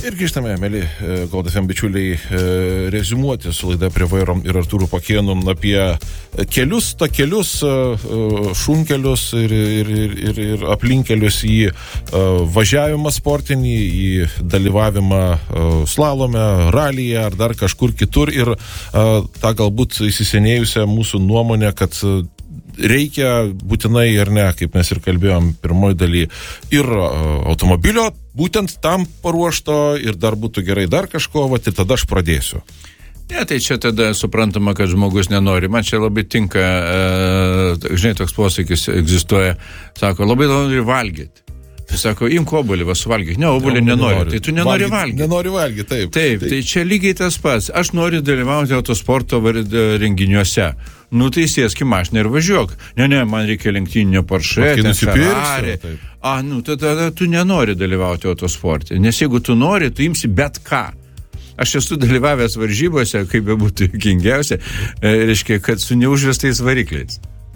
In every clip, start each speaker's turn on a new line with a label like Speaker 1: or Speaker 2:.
Speaker 1: Ir grįžtame, mėly Gold FM bičiuliai, reziumuoti su laida Prie vairo ir Artūru Pakėnu apie kelius, takelius, šunkelius ir aplinkelius į važiavimą sportinį, į dalyvavimą slalome, ralyje ar dar kažkur kitur. Ir tą galbūt įsisenėjusią mūsų nuomonę, kad reikia būtinai ar ne, kaip mes ir kalbėjom pirmoji daly, ir automobilio būtent tam paruošto ir dar būtų gerai dar kažko, ir tada aš pradėsiu.
Speaker 2: Ne, tai čia tada suprantama, kad žmogus nenori. Man čia labai tinka, žinai, toks posakis egzistuoja, sako, labai nori valgyti. Tai sako, imk obuolį, suvalgyk. Ne, obuolį nenori. Tai tu nenori valgyti.
Speaker 1: Nenori valgyti, taip.
Speaker 2: Taip, tai čia lygiai tas pats. Aš noriu dalyvauti autosporto renginiuose. Nu, tai sėski mašiną ir važiuok. Ne, man reikia lenktyninio Porsche, ten Ferrari. Tada tu nenori dalyvauti autosporte. Nes jeigu tu nori, tu imsi bet ką. Aš esu dalyvavęs varžybose, kaip bebūtų juokingiausia, reiškia, kad su neužvestais varikliais.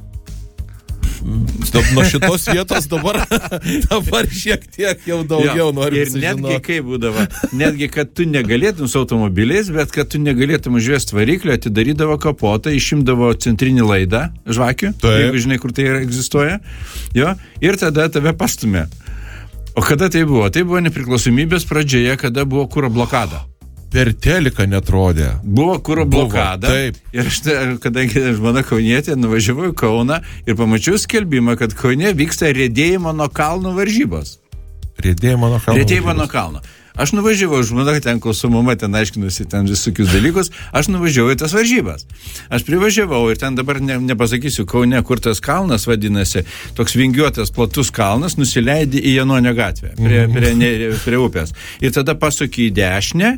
Speaker 1: Nuo šitos vietos dabar šiek tiek jau daugiau noriu
Speaker 2: ir
Speaker 1: sužinoti.
Speaker 2: Netgi kaip būdavo, netgi kad tu negalėtum su automobiliais, bet kad tu negalėtum užvesti variklio, atidarydavo kapotą, išimdavo centrinį laidą žvakių, jeigu žinai, kur tai egzistuoja, ir tada tave pastumė. O kada tai buvo? Tai buvo nepriklausomybės pradžioje, kada buvo kuro blokada.
Speaker 1: Per teliką netrodė.
Speaker 2: Buvo kuro blokada.
Speaker 1: Taip.
Speaker 2: Ir aš, kadangi žmona kaunietė, nuvažiavau į Kauną ir pamačiau skelbimą, kad Kaune vyksta riedėjimo nuo kalno varžybos.
Speaker 1: Riedėjimo nuo
Speaker 2: kalno. Aš nuvažiavau, žmona ten, kol su mama ten aiškinusi ten visokius dalykus, aš nuvažiavau į tas varžybas. Aš privažiavau ir ten dabar nepasakysiu Kaune, kur tas kalnas vadinasi, toks vingiuotas platus kalnas, nusileidi į Janonio gatvę, prie upės. Ir tada pasuki į dešinę,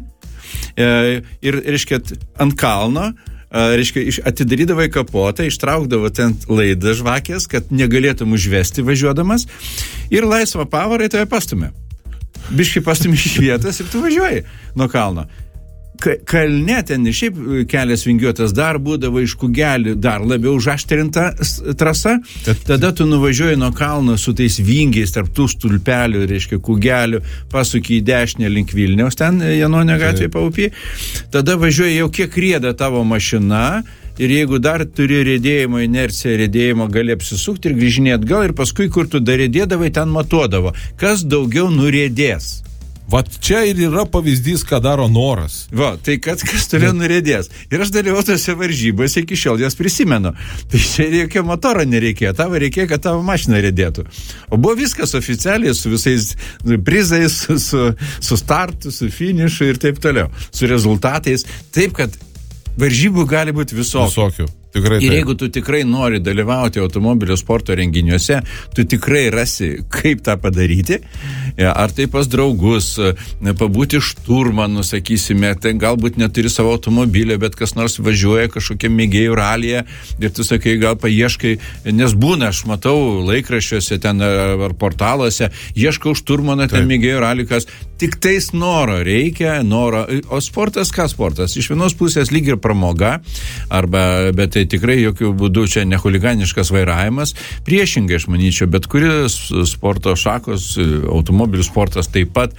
Speaker 2: ir, reiškia, ant kalno, reiškia, atidarydavai kapotą, ištraukdavo ten laidą žvakės, kad negalėtum užvesti važiuodamas, ir laisvą pavarą tave pastumė. Biškai pastumė iš vietos ir tu važiuoji nuo kalno. Kalne ten ir šiaip kelias vingiuotas, dar būdavo iš kugelių, dar labiau užaštrinta trasa, tada tu nuvažiuoji nuo kalno su tais vingiais tarp tų stulpelių, reiškia kugelių, pasuki į dešinę link Vilniaus, ten Janonio gatvėje paupį, tada važiuoji jau kiek rieda tavo mašina, ir jeigu dar turi riedėjimo inerciją, riedėjimo gali apsisukti ir grįžinėti atgal, ir paskui, kur tu dar riedėdavai, ten matuodavo, kas daugiau nuriedės.
Speaker 1: Vat čia ir yra pavyzdys, ką daro noras.
Speaker 2: Tai kas toliau nuriedės. Ir aš dalyvau tose varžybose, iki šiol jas prisimenu. Tai čia jokio motoro nereikėjo, tavo reikėjo, kad tavo mašina riedėtų. O buvo viskas oficialiai, su visais prizais, su startu, su finišu ir taip toliau. Su rezultatais. Taip, kad varžybų gali būti visokių.
Speaker 1: Tikrai
Speaker 2: ir jeigu tu tikrai nori dalyvauti automobilio sporto renginiuose, tu tikrai rasi, kaip tą padaryti. Ar tai pas draugus, pabūti šturmanu, sakysime, tai galbūt neturi savo automobilio, bet kas nors važiuoja kažkokiam mėgėjų ralyje ir tu sakai, gal paieškai, nes būna, aš matau laikraščiuose ten ar portaluose, ieškau šturmano ten mėgėjų ralykas, tik tais noro reikia, o sportas, ką sportas? Iš vienos pusės lyg ir pramoga, bet tai tikrai jokių būdų čia ne chuliganiškas vairavimas, priešingai aš manyčiau, bet kuris sporto šakos, automobilių sportas taip pat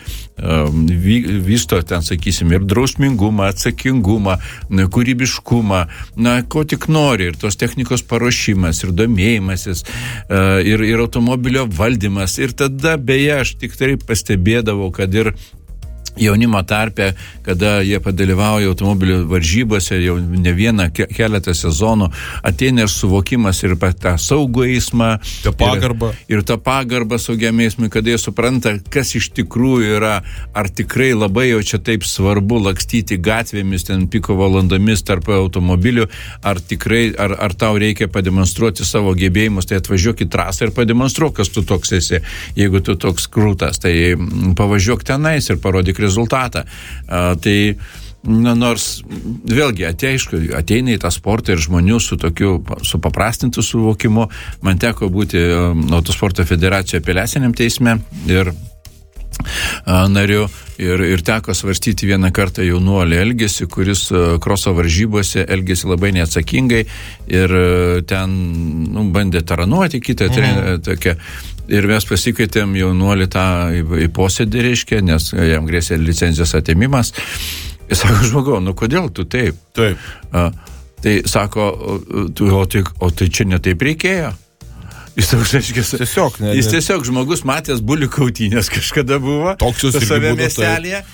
Speaker 2: vysto ten, sakysim, ir drausmingumą, atsakingumą, kūrybiškumą, ko tik nori, ir tos technikos paruošimas, ir domėjimasis, ir automobilio valdymas, ir tada, beje, aš tik taip pastebėdavau, kad ir jaunimo tarpe, kada jie padalyvauja automobilių varžybose, jau ne vieną, keletą sezonų, ateina ir suvokimas ir tą saugų eismą, ir tą pagarbą saugiam eismui, kada jie supranta, kas iš tikrųjų yra, ar tikrai labai jau čia taip svarbu lakstyti gatvėmis, ten piko valandomis tarp automobilių, ar tikrai, ar tau reikia pademonstruoti savo gebėjimus, tai atvažiuok į trasą ir pademonstruok, kas tu toks esi, jeigu tu toks krūtas, tai pavažiuok tenais ir parodyk rezultatą. Tai nors vėlgi ateina į tą sportą ir žmonių su tokiu supaprastintu suvokimu. Man teko būti Autosporto federacijoje apeliaciniam teisme ir nariu ir teko svarstyti vieną kartą jaunuolį elgesį, kuris kroso varžybose elgėsi labai neatsakingai ir ten bandė taranuoti kitą tokią. Ir mes pasikvietėm jaunuolį tą į posėdį, reiškia, nes jam grėsė licenzijos atėmimas. Ir sako, žmogau, kodėl tu taip?
Speaker 1: Taip.
Speaker 2: Tai sako, o tai čia ne taip reikėjo. Jis toks, reiškia,
Speaker 1: tiesiog,
Speaker 2: jis tiesiog žmogus matęs bulių kautynės kažkada buvo.
Speaker 1: Toks jūs irgi
Speaker 2: save
Speaker 1: būtų,
Speaker 2: miestelėje.